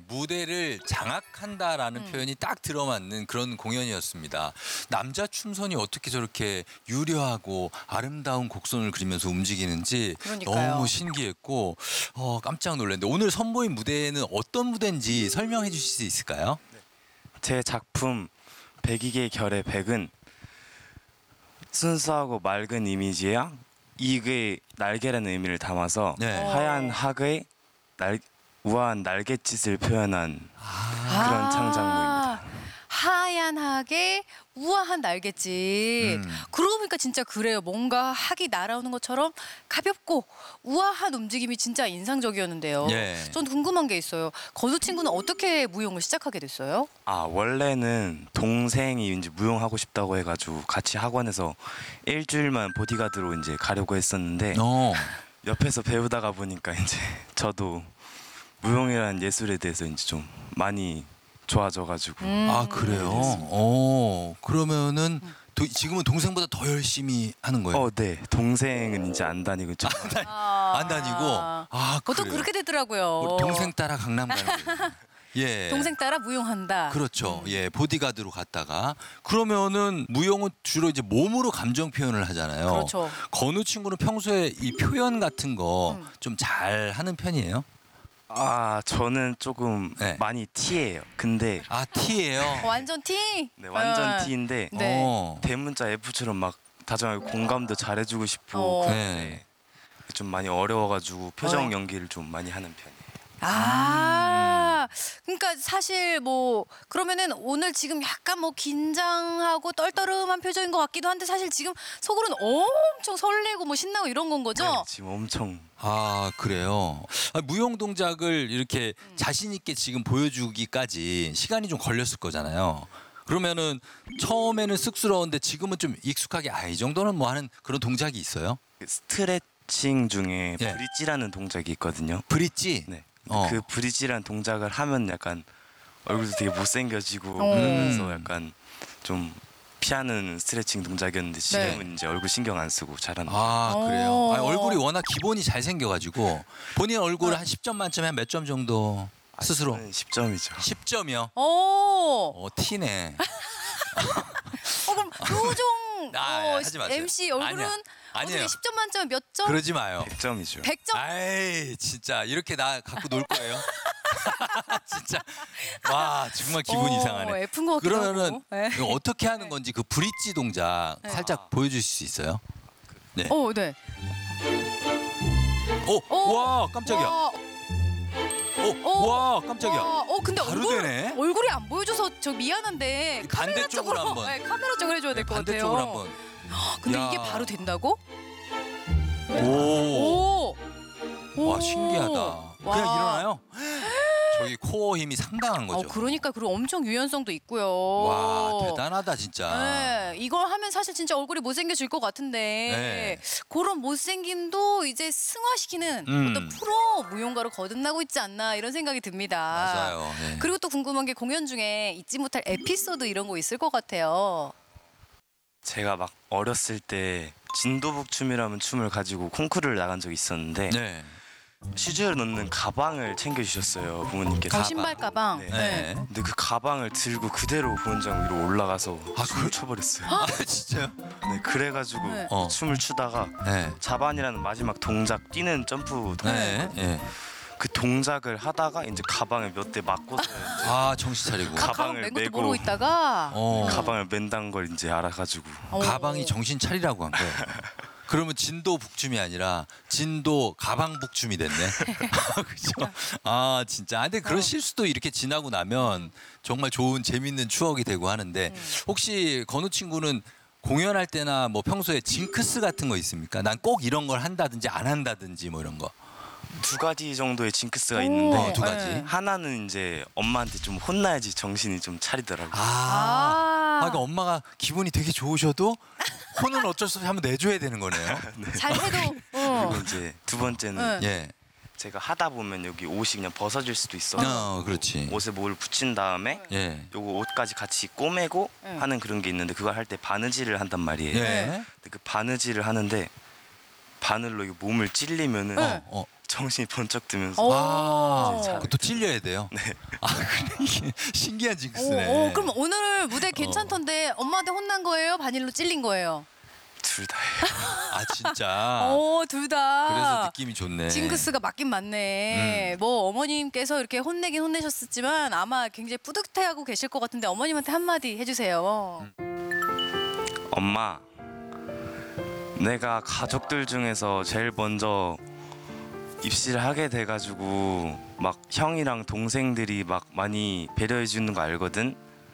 무대를 장악한다라는 표현이 딱 들어맞는 그런 공연이었습니다. 남자 춤선이 어떻게 저렇게 유려하고 아름다운 곡선을 그리면서 움직이는지 그러니까요. 너무 신기했고 깜짝 놀랐는데 오늘 선보인 무대는 어떤 무대인지 설명해 주실 수 있을까요? 제 작품 백이계 결의 백은 순수하고 맑은 이미지야 이게 날개라는 의미를 담아서 네. 하얀 학의 우아한 날갯짓을 표현한 그런 창작물입니다. 하얀 학의 우아한 날갯짓. 그러고 보니까 진짜 그래요. 뭔가 학이 날아오는 것처럼 가볍고 우아한 움직임이 진짜 인상적이었는데요. 예. 전 궁금한 게 있어요. 건우 친구는 어떻게 무용을 시작하게 됐어요? 원래는 동생이 이제 무용하고 싶다고 해가지고 같이 학원에서 일주일만 보디가드로 이제 가려고 했었는데 옆에서 배우다가 보니까 이제 저도 무용이라는 예술에 대해서 이제 좀 많이 좋아져가지고 아 그래요? 그러면은 지금은 동생보다 더 열심히 하는 거예요? 네. 동생은 이제 안 다니고 좀 안 다니고? 보통 그래요? 그렇게 되더라고요. 동생 따라 강남 가는 거예요. 예. 동생 따라 무용한다. 그렇죠. 예, 보디가드로 갔다가 그러면은 무용은 주로 이제 몸으로 감정 표현을 하잖아요. 그렇죠. 건우 친구는 평소에 이 표현 같은 거 좀 잘 하는 편이에요? 저는 조금 네. 많이 T예요. 근데 T예요. 완전 T? 네, 완전 T인데 네. 대문자 F처럼 막 다정하게 공감도 잘해주고 싶고 네. 좀 많이 어려워가지고 표정 연기를 좀 많이 하는 편이에요. 그러니까 사실 뭐 그러면은 오늘 지금 약간 뭐 긴장하고 떨떠름한 표정인 것 같기도 한데 사실 지금 속으로는 엄청 설레고 뭐 신나고 이런 건 거죠? 네, 지금 엄청 그래요. 무용 동작을 이렇게 자신 있게 지금 보여주기까지 시간이 좀 걸렸을 거잖아요. 그러면은 처음에는 쑥스러운데 지금은 좀 익숙하게 이 정도는 뭐 하는 그런 동작이 있어요? 스트레칭 중에 예. 브릿지라는 동작이 있거든요. 브릿지? 네. 그 브릿지라는 동작을 하면 약간 얼굴도 되게 못생겨지고 그래서 약간 좀 피하는 스트레칭 동작이었는데 지금은 이제 얼굴 신경 안 쓰고 잘하는 그래요? 얼굴이 워낙 기본이 잘생겨가지고 본인 얼굴 한 10점 만점에 한 몇 점 정도 스스로? 10점이죠. 10점이요? 티네. 그럼 표정 하지 마세요. MC 얼굴은 아니에요. 어떻게 10점 만점에 몇 점? 그러지 마요. 100점이죠. 100점? 아이 진짜 이렇게 나 갖고 놀 거예요? 진짜 와 정말 기분 이상하네. F인 것 같기도 그러면은 하고. 네. 이거 어떻게 하는 건지 그 브릿지 동작 살짝 보여주실 수 있어요? 네. 네. 와 깜짝이야. 와 깜짝이야. 근데 바로 되네. 얼굴이 안 보여줘서 저 미안한데 반대쪽으로 한번. 네, 카메라 쪽으로 해줘야 될 것 같아요. 반대쪽으로 한번. 근데 야. 이게 바로 된다고? 오. 오. 와 신기하다. 와. 그냥 일어나요? 저기 코어 힘이 상당한 거죠. 그러니까 그리고 엄청 유연성도 있고요. 와 대단하다 진짜. 네, 이걸 하면 사실 진짜 얼굴이 못생겨질 것 같은데 그런 못생김도 이제 승화시키는 어떤 프로 무용가로 거듭나고 있지 않나 이런 생각이 듭니다. 맞아요. 네. 그리고 또 궁금한 게 공연 중에 잊지 못할 에피소드 이런 거 있을 것 같아요. 제가 막 어렸을 때 진도북 춤이라는 춤을 가지고 콩쿠르를 나간 적이 있었는데 네. 슈즈를 넣는 가방을 챙겨주셨어요 부모님께서. 신발 가방. 네. 근데 그 가방을 들고 그대로 공연장 위로 올라가서 춤을 춰버렸어요. 진짜요? 네, 그래가지고 춤을 추다가 네. 자반이라는 마지막 동작 뛰는 점프 동작 그 동작을 하다가 이제 가방을 몇 대 맞고서 정신 차리고 가방을 맨 것도 메고 모르고 있다가 가방을 맨다는 걸 이제 알아가지고 가방이 정신 차리라고 한 거예요. 그러면 진도 북춤이 아니라 진도 가방 북춤이 됐네. 그죠? 진짜. 근데 그런 실수도 이렇게 지나고 나면 정말 좋은 재밌는 추억이 되고 하는데 혹시 건우 친구는 공연할 때나 뭐 평소에 징크스 같은 거 있습니까? 난 꼭 이런 걸 한다든지 안 한다든지 뭐 이런 거. 두 가지 정도의 징크스가 있는데 두 가지. 하나는 이제 엄마한테 좀 혼나야지 정신이 좀 차리더라고요. 그러니까 엄마가 기분이 되게 좋으셔도 혼은 어쩔 수 없이 한번 내줘야 되는 거네요. 잘해도 그리고 이제 두 번째는 예. 제가 하다 보면 여기 옷이 그냥 벗어질 수도 있어서 그렇지. 옷에 뭘 붙인 다음에 예. 요거 옷까지 같이 꼬매고 하는 그런 게 있는데 그걸 할 때 바느질을 한단 말이에요. 예. 근데 그 바느질을 하는데 바늘로 이 몸을 찔리면은 정신이 번쩍 들면서 오. 아, 잘- 그것도 찔려야 돼요. 네. 아, 그래 이게 신기한 징크스네. 그럼 오늘 무대 괜찮던데 엄마한테 혼난 거예요? 바닐로 찔린 거예요? 둘 다예요. 아 진짜. 둘 다. 그래서 느낌이 좋네. 징크스가 맞긴 맞네. 뭐 어머님께서 이렇게 혼내긴 혼내셨었지만 아마 굉장히 뿌듯해하고 계실 것 같은데 어머님한테 한마디 해주세요. 엄마, 내가 가족들 중에서 제일 먼저 입시를 하게 돼가지고 막 형이랑 동생들이 막 많이 배려해 주는 거 알거든.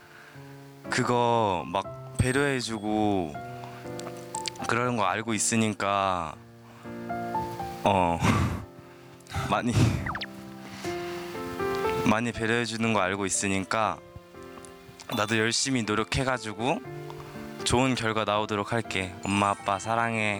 그거 막 배려해주고 그러는 거 알고 있으니까 많이 배려해 주는 거 알고 있으니까 나도 열심히 노력해가지고 좋은 결과 나오도록 할게. 엄마 아빠 사랑해.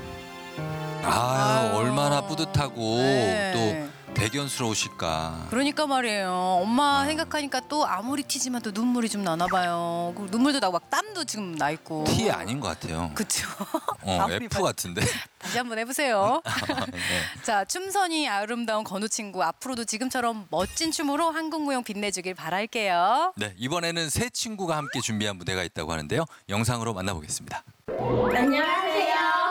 아 아유. 얼마나 뿌듯하고 네. 또 대견스러우실까. 그러니까 말이에요. 엄마 생각하니까 또 아무리 티지만 또 눈물이 좀 나나 봐요. 그리고 눈물도 나고 막 땀도 지금 나 있고. T 아닌 것 같아요. 그쵸. 아무리 F 봐도. 같은데. 다시 한번 해보세요. 네. 자, 춤선이 아름다운 건우 친구 앞으로도 지금처럼 멋진 춤으로 한국 무용 빛내주길 바랄게요. 네, 이번에는 세 친구가 함께 준비한 무대가 있다고 하는데요. 영상으로 만나보겠습니다. 안녕하세요.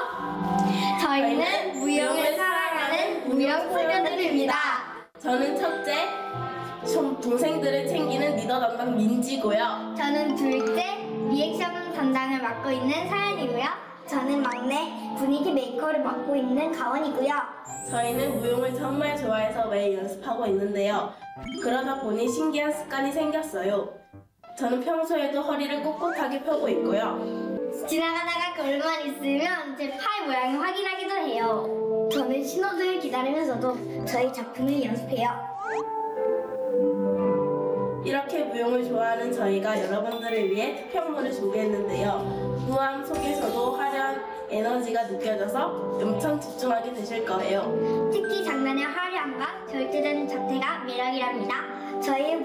저희는 무용을 사랑하는 무용 소녀들입니다. 저는 첫째, 동생들을 챙기는 리더 담당 민지고요. 저는 둘째, 리액션 담당을 맡고 있는 사연이고요. 저는 막내, 분위기 메이커를 맡고 있는 가원이고요. 저희는 무용을 정말 좋아해서 매일 연습하고 있는데요. 그러다 보니 신기한 습관이 생겼어요. 저는 평소에도 허리를 꼿꼿하게 펴고 있고요. 지나가다가 걸음만 있으면 제 팔 모양을 확인하기도 해요. 저는 신호등을 기다리면서도 저희 작품을 연습해요. 이렇게 무용을 좋아하는 저희가 여러분들을 위해 특별무를 준비했는데요. 무함 속에서도 화려한 에너지가 느껴져서 엄청 집중하게 되실 거예요. 특히 장난의 화려함과 절제되는 자태가 매력이랍니다. 저희